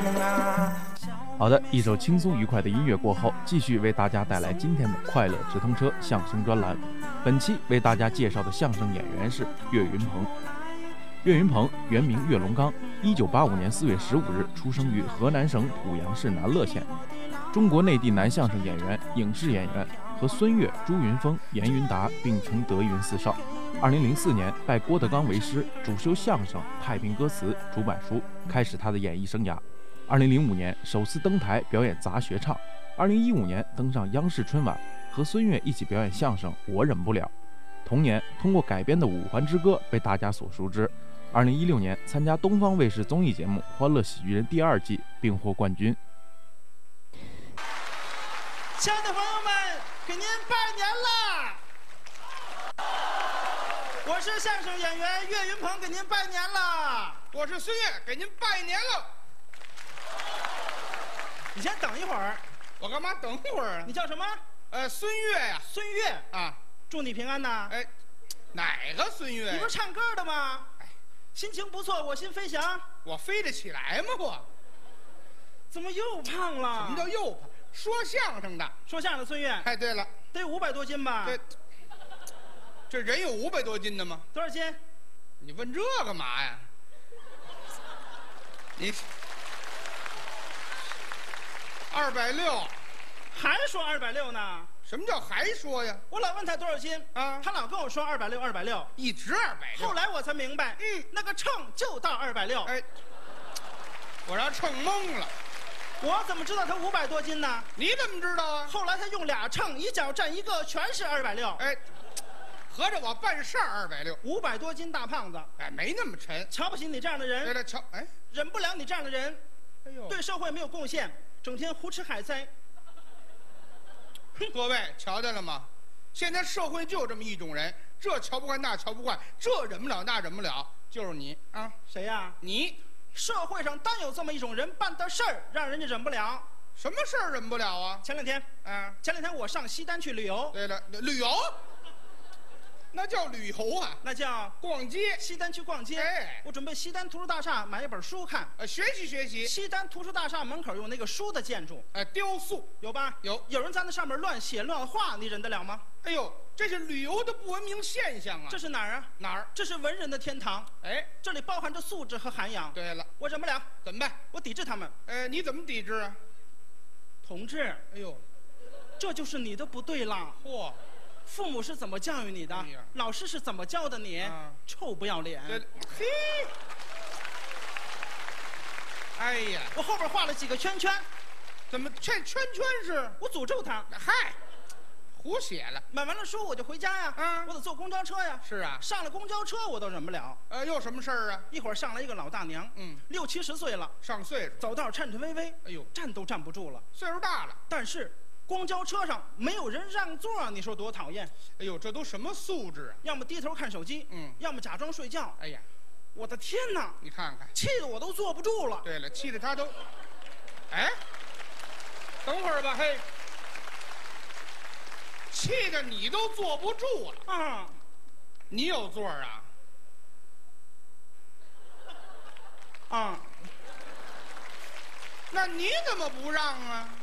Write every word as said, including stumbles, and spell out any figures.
啊。 好的，一首轻松愉快的音乐过后，继续为大家带来今天的快乐直通车相声专栏。本期为大家介绍的相声演员是岳云鹏。岳云鹏原名岳龙刚，一九八五年四月十五日出生于河南省濮阳市南乐县，中国内地男相声演员、影视演员，和孙越、朱云峰、严云达并称德云四少。二零零四年拜郭德纲为师，主修相声、太平歌词、主板书，开始他的演艺生涯。二零零五年首次登台表演杂学唱，二零一五年登上央视春晚，和孙越一起表演相声《我忍不了》。同年通过改编的《五环之歌》被大家所熟知。二零一六年参加东方卫视综艺节目《欢乐喜剧人》第二季，并获冠军。 亲爱的朋友们，给您拜年啦！我是相声演员岳云鹏，给您拜年啦！ 我是孙越，给您拜年了。 你先等一会儿。 我干嘛等会儿啊？ 你叫什么？ 呃，孙越呀。 孙越啊， 祝你平安呐。 哎，哪个孙越？ 你不是唱歌的吗？哎，心情不错，我心飞翔。 我飞得起来吗？我怎么又胖了？ 什么叫又胖？说相声的。 说相声的孙越。 哎，对了， 得有五百多斤吧？ 这这人有五百多斤的吗？ 多少斤？ 你问这干嘛呀？你二百六， 还说二百六呢？ 什么叫还说呀？ 我老问他多少斤啊， 他老跟我说二百六，二百六， 一直二百六。 后来我才明白，嗯，那个秤就到二百六。 哎，我让秤懵了。 我怎么知道他五百多斤呢？ 你怎么知道啊？ 后来他用俩秤，一脚站一个，全是二百六。 哎，合着我办事儿二百六， 五百多斤大胖子。 哎，没那么沉。 瞧不起你这样的人。 对了，瞧，哎， 忍不了你这样的人。 哎呦， 对社会没有贡献，整天胡吃海塞。 各位瞧见了吗？现在社会就这么一种人，这瞧不惯，那瞧不惯，这忍不了，那忍不了，就是你啊！ 谁呀？ 你。 社会上单有这么一种人，办的事儿让人家忍不了。 什么事儿忍不了啊？ 前两天， 啊， 前两天我上西单去旅游。 对了，旅游，那叫旅游啊， 那叫逛街。 西单去逛街。 哎， 我准备西单图书大厦买一本书看。 呃，学习学习。 西单图书大厦门口有那个书的建筑， 呃，雕塑有吧？ 有。 有人在那上面乱写乱画，你忍得了吗？ 哎呦，这是旅游的不文明现象啊！ 这是哪儿啊？ 哪儿？ 这是文人的天堂。 哎， 这里包含着素质和涵养。 对了， 我忍不了， 怎么办？ 我抵制他们。 呃，你怎么抵制啊？ 同志， 哎呦， 这就是你的不对了。 嚯， 父母是怎么教育你的？ 哎、 老师是怎么教的你？啊、臭不要脸！ 对，嘿，哎呀， 我后边画了几个圈圈。 怎么这圈圈是？ 我诅咒他。 嗨，胡写了。 买完了书我就回家呀。 嗯， 我得坐公交车呀。 是啊， 上了公交车我都忍不了。 呃，又什么事儿啊？ 一会儿上来一个老大娘，嗯，六七十岁了， 上岁数， 走道颤颤巍巍， 哎呦， 站都站不住了， 岁数大了。 但是公交车上没有人让座，你说多讨厌？ 哎呦，这都什么素质啊？ 要么低头看手机，嗯，要么假装睡觉。 哎呀， 我的天哪！ 你看看， 气得我都坐不住了。 对了，气得他都……哎，等会儿吧，嘿，气得你都坐不住了啊！你有座啊？啊？那你怎么不让啊？